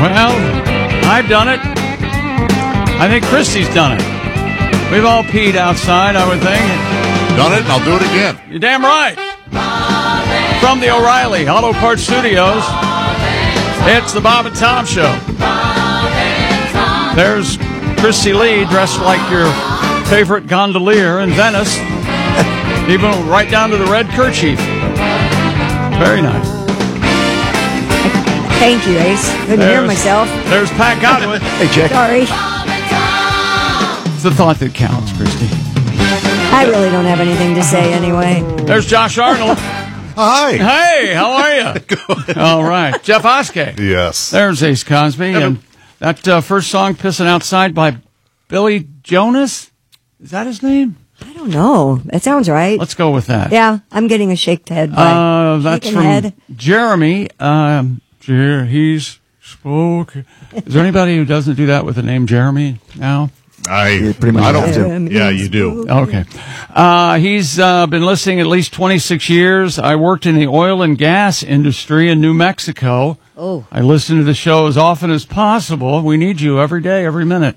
Well, I've done it. I think Christy's done it. We've all peed outside, I would think. Done it, and I'll do it again. You're damn right. From the O'Reilly Auto Parts Studios, it's the Bob and Tom Show. There's Christy Lee dressed like your favorite gondolier in Venice, even right down to the red kerchief. Very nice. Thank you, Ace. Couldn't hear myself. There's Pat Godwin. Hey, Jack. Sorry. It's the thought that counts, Christy. I really don't have anything to say anyway. There's Josh Arnold. Hi. Hey, how are you? Good. All right. Jeff Oskey. Yes. There's Ace Cosby. And that first song, Pissing Outside by Billy Jonas. Is that his name? I don't know. It sounds right. Let's go with that. Yeah, I'm getting a shaked head. That's shaking from head. Jeremy. He's spoke. Is there anybody who doesn't do that with the name Jeremy now? I pretty much don't. have to. Yeah, you do. Okay. He's been listening at least 26 years. I worked in the oil and gas industry in New Mexico. Oh. I listen to the show as often as possible. We need you every day, every minute.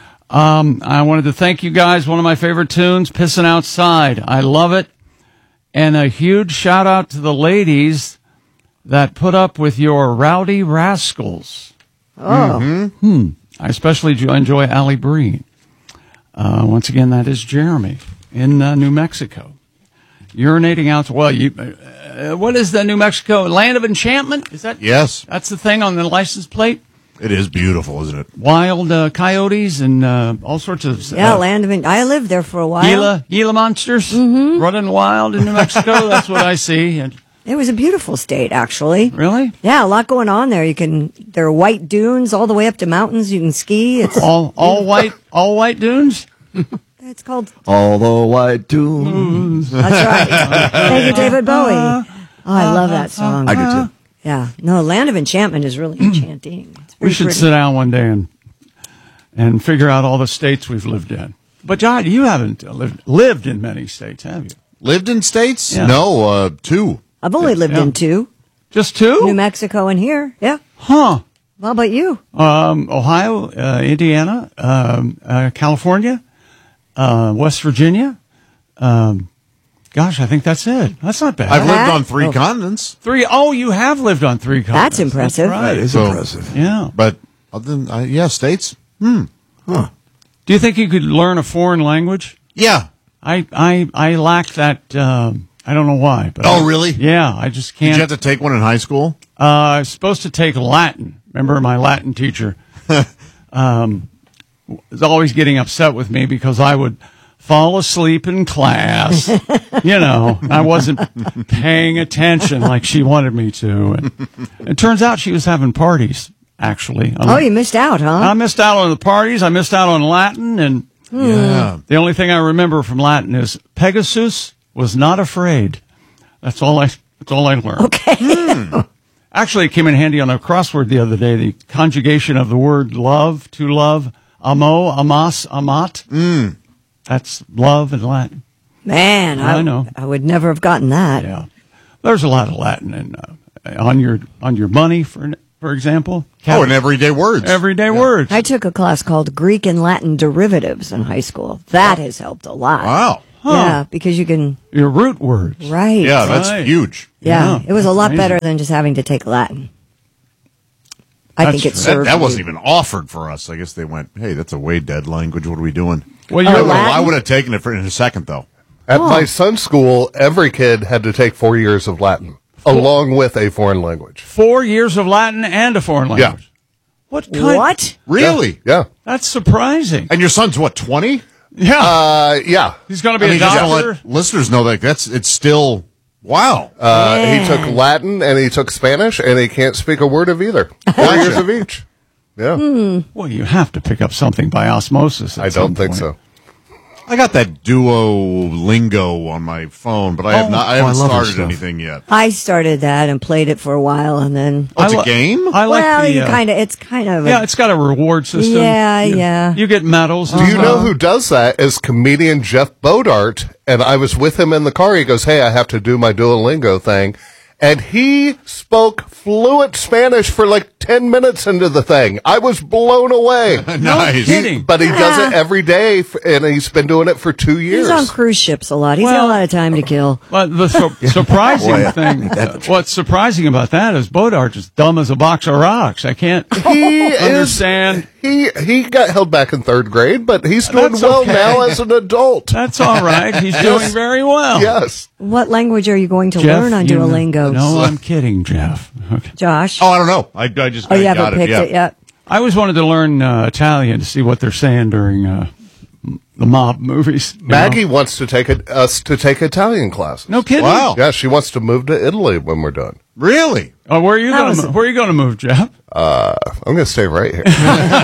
I wanted to thank you guys. One of my favorite tunes, Pissing Outside. I love it. And a huge shout out to the ladies that put up with your rowdy rascals. Oh. I especially enjoy Allie Breen. Once again, that is Jeremy in New Mexico. Urinating out. Well, what is the New Mexico Land of Enchantment? Is that? Yes. That's the thing on the license plate. It is beautiful, isn't it? Wild coyotes and all sorts of Yeah, Land of I lived there for a while. Gila monsters running wild in New Mexico. That's what I see. And It was a beautiful state, actually. really, Yeah, a lot going on there. There are white dunes all the way up to mountains. You can ski. It's all white dunes. it's called. All the white dunes. That's right. Thank you, David Bowie. Oh, I love that song. I do too. Yeah. No, Land of Enchantment is really enchanting. It's We very should pretty. sit down one day and figure out all the states we've lived in. But John, you haven't lived in many states, have you? Lived in states? Yeah. No, 2. I've only lived in 2. Just 2? New Mexico and here. Yeah. Huh. How about you? Ohio, Indiana, California, West Virginia. Gosh, I think that's it. That's not bad. I've lived on Oh. 3 continents. 3. Oh, you have lived on 3 continents. That's impressive. That's right. That is So- impressive. Yeah. But other than, states? Do you think you could learn a foreign language? Yeah. I lack that. I don't know why. But Oh, really? Yeah, I just Did can't. you have to take one in high school? I was supposed to take Latin. Remember, my Latin teacher was always getting upset with me because I would fall asleep in class. I wasn't paying attention like she wanted me to. And it turns out she was having parties, actually. Oh, you missed out, huh? I missed out on the parties. I missed out on Latin. And Yeah. the only thing I remember from Latin is Pegasus was not afraid. That's all I learned. Okay. Actually, it came in handy on a crossword the other day. The conjugation of the word love, to love, amo, amas, amat. That's love in Latin. Man, I know. I would never have gotten that. Yeah, there's a lot of Latin in on your money, for example. And everyday words. Everyday words. I took a class called Greek and Latin Derivatives in high school. That has helped a lot. Wow. Yeah, because you can. Your root words. Right. Yeah, that's Right. huge. Yeah, Yeah, it was a lot amazing. better than just having to take Latin. I That's think it true. served. That wasn't me. even offered for us. I guess they went, hey, that's a way dead language. What are we doing? Well, Oh, you're Latin? I would have taken it in a second, though. At my son's school, every kid had to take 4 years of Latin, along with a foreign language. 4 years of Latin and a foreign language. What kind? What? Really? Yeah. That's surprising. And your son's, what, 20? Yeah, Yeah. he's going to be a just to doctor. let listeners know that it's still, wow. He took Latin and he took Spanish, and he can't speak a word of either. 4 years of each. Yeah. Well, you have to pick up something by osmosis. I don't think so. I got that Duolingo on my phone, but I haven't I love this started stuff. anything yet. I started that and played it for a while, and then. Oh, it's a game? I like well, the. it's kind of. Yeah, it's got a reward system. Yeah, yeah. You get medals. Do you know who does that? Is comedian Jeff Bodart. And I was with him in the car. He goes, hey, I have to do my Duolingo thing. And he spoke fluent Spanish for like 10 minutes into the thing. I was blown away. Nice. kidding. But he does it every day, and he's been doing it for 2 years. He's on cruise ships a lot. He's got a lot of time to kill. But the surprising thing, what's surprising about that is Bodart's as dumb as a box of rocks. I can't understand. He got held back in 3rd grade, but he's doing That's well okay. now as an adult. That's all right. He's doing very well. Yes. What language are you going to Jeff, learn on you know- Duolingo? No, I'm kidding, Jeff. Okay. Josh? Oh, I don't know. I just Oh, you got haven't picked it yet? I always wanted to learn Italian to see what they're saying during the mob movies. you Maggie know? wants to take us to take Italian classes. No kidding. Wow. Yeah, she wants to move to Italy when we're done. Really? Oh, where are you How is going? it? Where are you going to move, Jeff? I'm going to stay right here.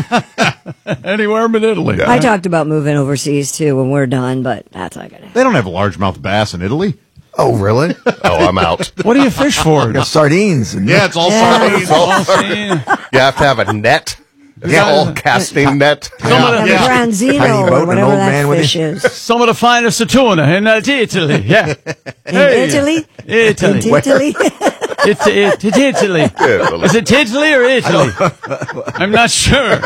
Anywhere but Italy. Yeah. I talked about moving overseas too when we're done, but that's not going to happen. They don't have largemouth bass in Italy. Oh, really? Oh, I'm out. What do you fish for? Got sardines. And Yeah, it's all Yeah. sardines. All seen. You have to have a net. It's Yeah. all casting net. Some of Have the- a branzino Tiny boat or and whatever an old that man with fish is. Some of the finest tuna in Italy. Yeah. In Italy? Italy. In Italy? It's Italy. Italy. Is it Italy or Italy? I'm not sure.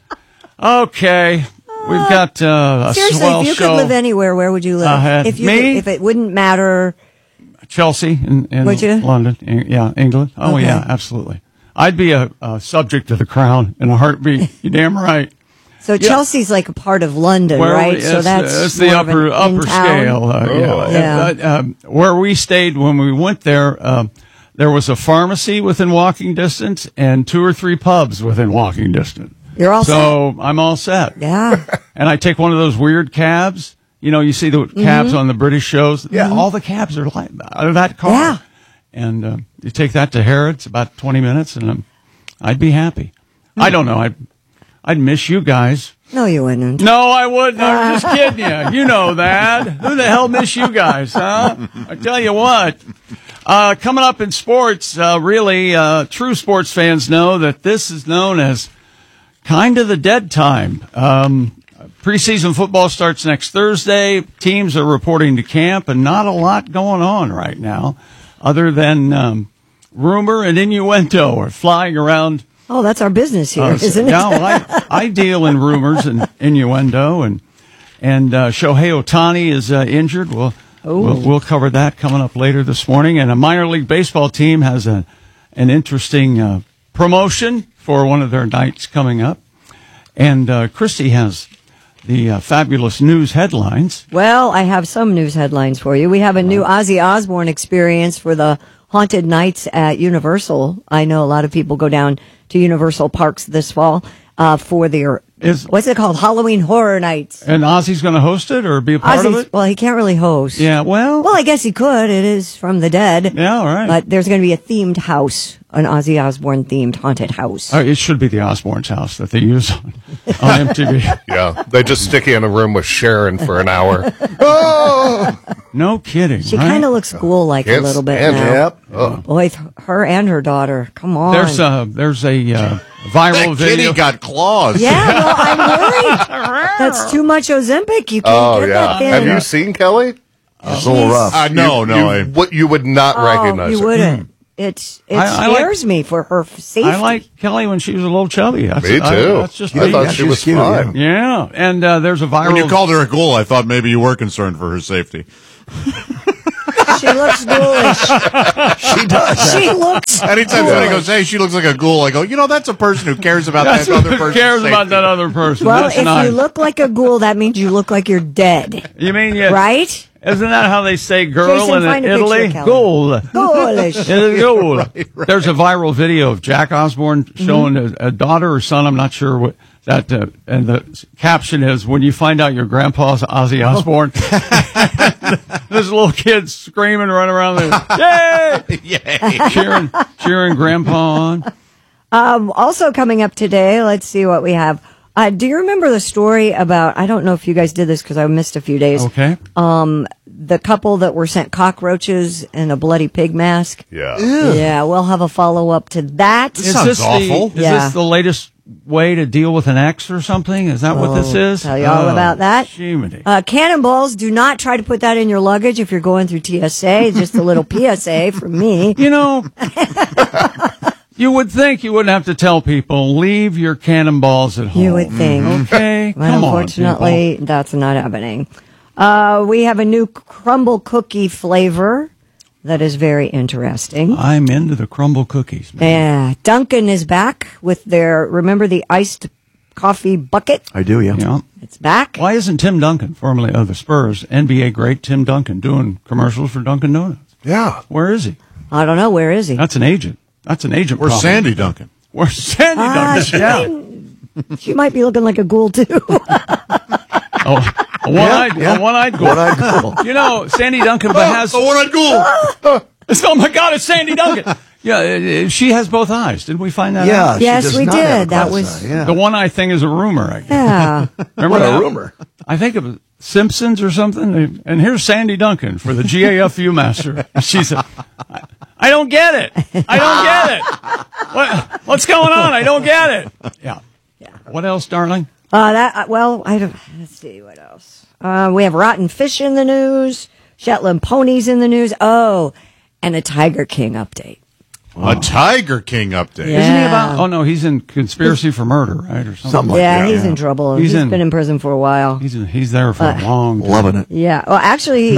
Okay. We've got a Seriously, swell if you show. could live anywhere, where would you live? If you me? if it wouldn't matter. Chelsea in Would you? London. Yeah, England. Oh, Okay. yeah, absolutely. I'd be a subject to the crown in a heartbeat. You're damn right. So Chelsea's like a part of London, Where right? we- So that's it's the more of an upper in-town. scale. Yeah. Where we stayed when we went there, there was a pharmacy within walking distance and 2 or 3 pubs within walking distance. You're all So I'm all set. set. Yeah. And I take one of those weird cabs. You know, you see the cabs on the British shows. Yeah, all the cabs are like are that car. Yeah. And you take that to Harrods, about 20 minutes, and I'd be happy. I don't know. I'd miss you guys. No, you wouldn't. No, I wouldn't. I'm just kidding you. You know that. Who the hell miss you guys, huh? I tell you what. Coming up in sports, really, true sports fans know that this is known as kind of the dead time. Preseason football starts next Thursday. Teams are reporting to camp, and not a lot going on right now, other than rumor and innuendo are flying around. Oh, that's our business here, isn't it? Yeah, well, I deal in rumors and innuendo, and Shohei Ohtani is injured. We'll cover that coming up later this morning. And a minor league baseball team has an interesting promotion for one of their nights coming up. And Christy has the fabulous news headlines. Well, I have some news headlines for you. We have a new Ozzy Osbourne experience for the Haunted Nights at Universal. I know a lot of people go down to Universal Parks this fall for their, what's it called? Halloween Horror Nights. And Ozzy's going to host it or be a part of it? Well, he can't really host. Yeah, well, I guess he could. It is from the dead. yeah, all right. But there's going to be a themed house, an Ozzy Osbourne themed haunted house. It should be the Osbourne's house that they use on MTV. Yeah, they just stick you in a room with Sharon for an hour. No kidding. She right? kind of looks ghoul-like a Can't little bit stand now. Yep. Boy, her and her daughter. Come on. There's a viral That video. kitty got claws. Yeah, well, I'm worried. That's too much Ozempic. You can't Oh, get yeah. that thin. Have you seen Kelly? It's a little rough. You would not recognize you her. wouldn't. It I like- scares me for her safety. I like Kelly when she was a little chubby. That's, Me too. that's just I me. thought she was She's cute, fine. Yeah, and there's a viral. When you called her a ghoul, I thought maybe you were concerned for her safety. She looks ghoulish. She does. She looks. Anytime somebody goes, hey, she looks like a ghoul, I go, that's a person who cares about That's that other who person's cares about safety. that other person. Well, That's if nice. you look like a ghoul, that means you look like you're dead, You mean yeah, right? Isn't that how they say girl Jason, in find a Italy? picture, Kelly. Ghoul. Ghoulish. It is ghoul. There's a viral video of Jack Osbourne showing a daughter or son. I'm not sure what that. And the caption is, "When you find out your grandpa's Ozzy Osbourne." This little kid screaming, running around there, yay! cheering grandpa on. Also coming up today, let's see what we have. Do you remember the story about, I don't know if you guys did this because I missed a few days. Okay. The couple that were sent cockroaches and a bloody pig mask. Yeah. Yeah, we'll have a follow-up to that. This sounds awful. Is Yeah. this the latest way to deal with an ex or something? Is that what this is? Tell you all about that. Jiminy. Cannonballs, do not try to put that in your luggage if you're going through TSA. Just a little PSA from me. You know, You would think you wouldn't have to tell people, leave your cannonballs at home. You would think. Okay, Well, come on, unfortunately, people. that's not happening. We have a new crumble cookie flavor that is very interesting. I'm into the crumble cookies, man. Yeah, Dunkin' is back with their, remember the iced coffee bucket? I do, yeah. Yeah. It's back. Why isn't Tim Duncan, formerly of the Spurs, NBA great Tim Duncan, doing commercials for Dunkin' Donuts? Yeah. Where is he? I don't know. Where is he? That's an agent. That's an agent. Where's problem. Sandy Duncan? Where's Sandy Duncan? Yeah. She might be looking like a ghoul, too. Oh, a one-eyed ghoul. One-eyed ghoul. You know, Sandy Duncan has... The one-eyed ghoul. Oh, my God, it's Sandy Duncan. Yeah, she has both eyes. Didn't we find that Yeah. out? she Yes, does we not have did. a That glass was- eye, yeah. The one-eye thing is a rumor, I guess. Yeah. Remember What a that? rumor. I think of Simpsons or something. And here's Sandy Duncan for the GAFU master. She said, I don't get it. I don't get it. What's going on? I don't get it. Yeah. What else, darling? Let's see what else. We have rotten fish in the news, Shetland ponies in the news. Oh, and a Tiger King update. A Tiger King update. Yeah. Isn't he about? Oh no, he's in conspiracy for murder, right, or something. Something like Yeah, that. he's in trouble. He's He's in- been in prison for a while. He's there for a long time. Loving it. Yeah. Well, actually,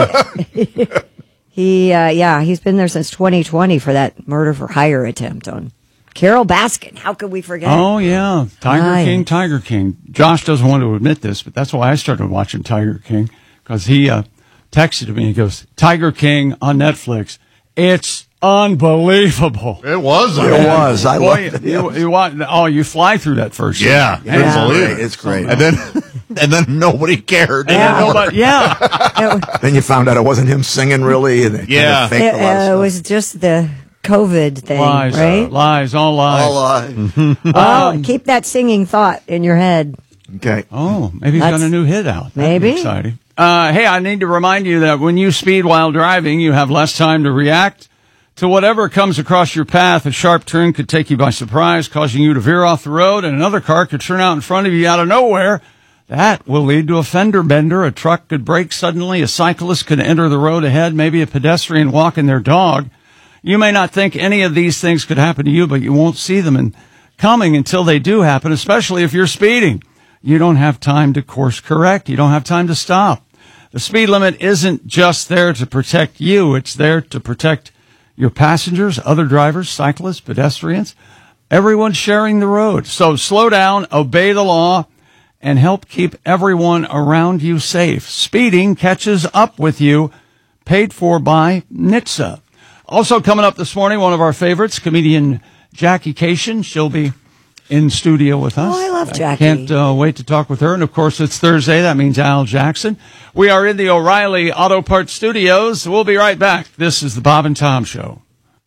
he's been there since 2020 for that murder for hire attempt on Carol Baskin. How could we forget? Oh yeah, Right. Tiger King. Josh doesn't want to admit this, but that's why I started watching Tiger King, because he texted me. He goes, "Tiger King on Netflix. It's unbelievable." It was. It was. I Boy, loved it. you fly through that first. scene. Yeah. It's Yeah. great. It's great. And then nobody cared. And then nobody- yeah. Then you found out it wasn't him singing, really. And they kind of Yeah. faked a lot of It stuff. was just the COVID thing, Lies, right? lies, all lies. All live. Oh, keep that singing thought in your head. Okay. Oh, maybe he's got That's- a new hit out. That'd be Maybe. exciting. Hey, I need to remind you that when you speed while driving, you have less time to react to whatever comes across your path. A sharp turn could take you by surprise, causing you to veer off the road, and another car could turn out in front of you out of nowhere. That will lead to a fender bender. A truck could brake suddenly. A cyclist could enter the road ahead. Maybe a pedestrian walking their dog. You may not think any of these things could happen to you, but you won't see them coming until they do happen, especially if you're speeding. You don't have time to course correct. You don't have time to stop. The speed limit isn't just there to protect you. It's there to protect your passengers, other drivers, cyclists, pedestrians, everyone sharing the road. So slow down, obey the law, and help keep everyone around you safe. Speeding catches up with you, paid for by NHTSA. Also coming up this morning, one of our favorites, comedian Jackie Cation. She'll be in studio with us. Oh, I love Jackie. Can't wait to talk with her. And of course, it's Thursday. That means Al Jackson. We are in the O'Reilly Auto Parts Studios. We'll be right back. This is the Bob and Tom Show.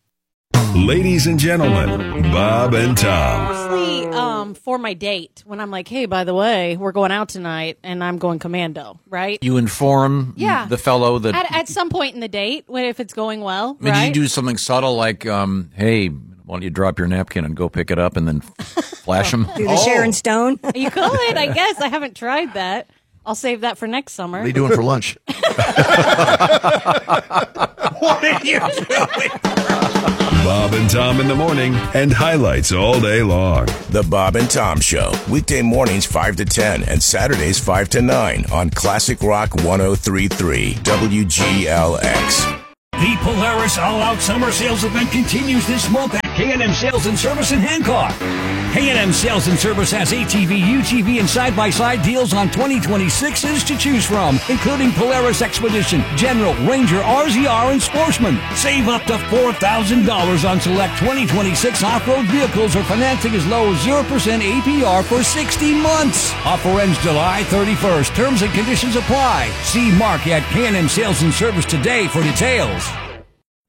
Ladies and gentlemen, Bob and Tom. Mostly for my date, when I'm like, hey, by the way, we're going out tonight, and I'm going commando, right? You inform Yeah. the fellow that. At some point in the date, if it's going well, I mean, right? did you do something subtle like, hey, why don't you drop your napkin and go pick it up and then flash him? Do the Sharon Stone. You could, I guess. I haven't tried that. I'll save that for next summer. What are you doing for lunch? What are you doing? Bob and Tom in the morning and highlights all day long. The Bob and Tom Show, weekday mornings 5 to 10 and Saturdays 5 to 9 on Classic Rock 103.3 WGLX. The Polaris All-Out Summer Sales event continues this month at K&M Sales and Service in Hancock. K&M Sales and Service has ATV, UTV, and side-by-side deals on 2026s to choose from, including Polaris Expedition, General, Ranger, RZR, and Sportsman. Save up to $4,000 on select 2026 off-road vehicles or financing as low as 0% APR for 60 months. Offer ends July 31st. Terms and conditions apply. See Mark at K&M Sales and Service today for details.